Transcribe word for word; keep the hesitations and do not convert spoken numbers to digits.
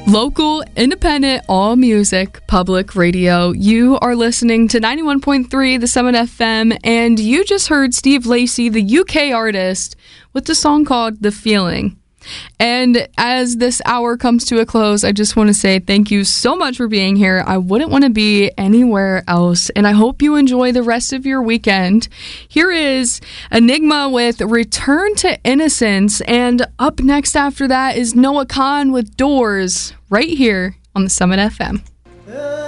Local, independent, all music, public radio. You are listening to ninety-one point three The Summit F M, and you just heard Steve Lacy, the U K artist, with the song called The Feeling. And as this hour comes to a close, I just want to say thank you so much for being here. I wouldn't want to be anywhere else, and I hope you enjoy the rest of your weekend. Here is Enigma with Return to Innocence, and up next after that is Noah Kahan with Doors, right here on the Summit F M.